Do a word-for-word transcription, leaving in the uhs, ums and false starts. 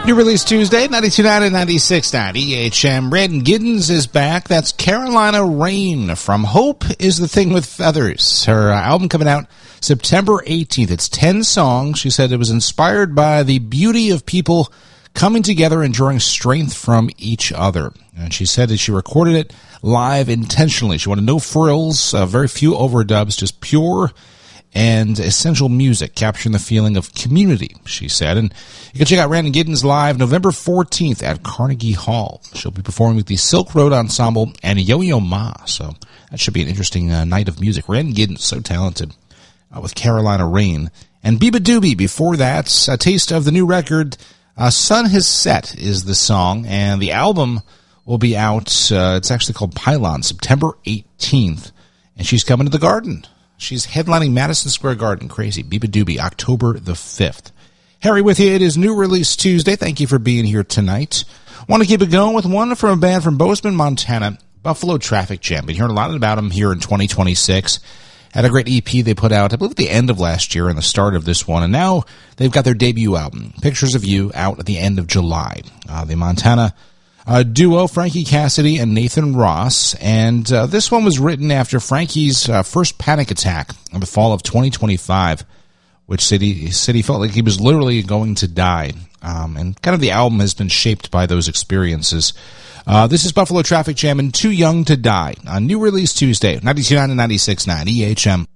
New release Tuesday, ninety-two point nine and ninety-six point nine E H M. Ren Giddens is back. That's Carolina Rain from Hope is the Thing with Feathers. Her uh, album coming out September eighteenth. It's ten songs. She said it was inspired by the beauty of people coming together and drawing strength from each other. And she said that she recorded it live intentionally. She wanted no frills, uh, very few overdubs, just pure and essential music, capturing the feeling of community, she said. And you can check out Ren Giddens live November fourteenth at Carnegie Hall. She'll be performing with the Silk Road Ensemble and Yo-Yo Ma. So that should be an interesting uh, night of music. Ren Giddens, so talented, uh, with Carolina Rain. And Biba Doobie, before that, a taste of the new record, uh, Sun Has Set is the song, and the album will be out, uh, it's actually called Pylon, September eighteenth. And she's coming to the Garden. She's headlining Madison Square Garden. Crazy. Biba Doobie, October the fifth. Harry with you. It is New Release Tuesday. Thank you for being here tonight. Want to keep it going with one from a band from Bozeman, Montana, Buffalo Traffic Jam. Been hearing a lot about them here in twenty twenty-six. Had a great E P they put out, I believe, at the end of last year and the start of this one. And now they've got their debut album, Pictures of You, out at the end of July. Uh, the Montana Uh, duo, Frankie Cassidy and Nathan Ross, and uh, this one was written after Frankie's uh, first panic attack in the fall of twenty twenty-five, which said he, said he felt like he was literally going to die, um, and kind of the album has been shaped by those experiences. Uh, this is Buffalo Traffic Jam and Too Young to Die on New Release Tuesday, ninety-two point nine and ninety-six point nine E H M.